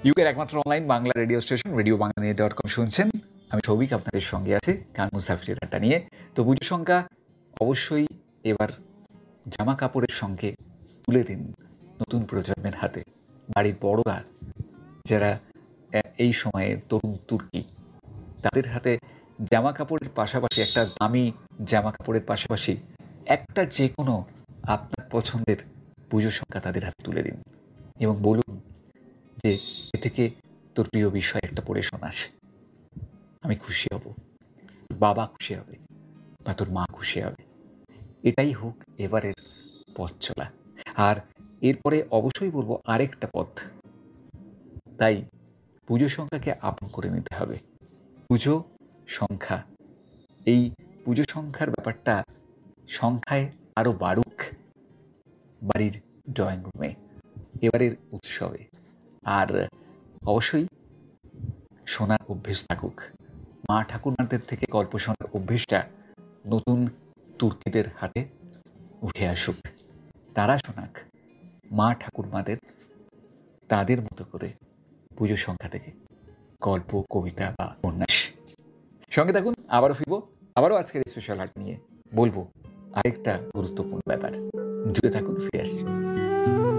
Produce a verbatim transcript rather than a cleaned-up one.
ইউকের একমাত্র online Bangla radio station radio Bangla নিয়ে ডট কম শুনছেন। আমি সৌভিক আপনাদের সঙ্গে আছি গান মুসাফিরের আড্ডা নিয়ে। তো পুজো সংখ্যা অবশ্যই এবার জামা কাপড়ের সঙ্গে তুলে দিন নতুন প্রজন্মের হাতে। বাড়ির বড়রা যারা এই সময়ের তরুণ তুর্কি, তাদের হাতে জামা কাপড়ের পাশাপাশি একটা দামি জামা কাপড়ের পাশাপাশি একটা যে কোনো আপনার পছন্দের পুজো সংখ্যা তাদের হাতে তুলে দিন এবং বলুন যে এ থেকে তোর প্রিয় বিষয় একটা পড়ে শোনাস, আমি খুশি হব, বাবা খুশি হবে বা তোর মা খুশি হবে। এটাই হোক এবারের পথ চলা। আর এরপরে অবশ্যই বলবো আরেকটা পথ, তাই পুজো সংখ্যাকে আপন করে নিতে হবে। পুজো সংখ্যা, এই পুজো সংখ্যার ব্যাপারটা সংখ্যায় আরো বাড়ুক বাড়ির ড্রয়িং রুমে এবারের উৎসবে। আর অবশ্যই শোনার অভ্যেস থাকুক, মা ঠাকুরমাদের থেকে গল্প শোনার অভ্যেসটা নতুন তুর্কিদের হাতে উঠে আসুক। তারা শোনাক মা ঠাকুরমাদের তাদের মতো করে পুজো সংখ্যা থেকে গল্প, কবিতা বা উপন্যাস। সঙ্গে থাকুন, আবারও ফিরবো, আবারও আজকের স্পেশাল আর্ট নিয়ে বলবো আরেকটা গুরুত্বপূর্ণ ব্যাপার। জুড়ে থাকুন, ফিরে আসছি।